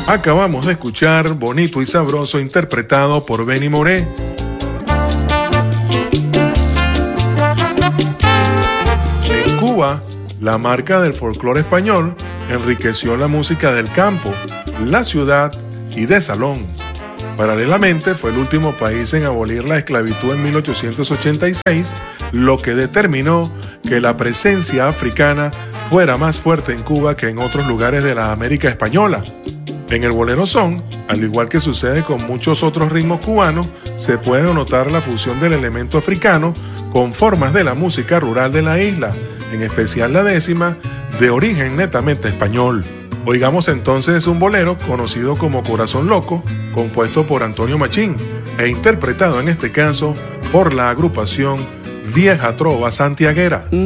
Acabamos de escuchar Bonito y Sabroso, interpretado por Benny Moré. En Cuba, la marca del folclore español enriqueció la música del campo, la ciudad y de salón. Paralelamente, fue el último país en abolir la esclavitud en 1886, lo que determinó que la presencia africana fuera más fuerte en Cuba que en otros lugares de la América española. En el bolero son, al igual que sucede con muchos otros ritmos cubanos, se puede notar la fusión del elemento africano con formas de la música rural de la isla, en especial la décima, de origen netamente español. Oigamos entonces un bolero conocido como Corazón Loco, compuesto por Antonio Machín e interpretado en este caso por la agrupación Vieja Trova Santiaguera.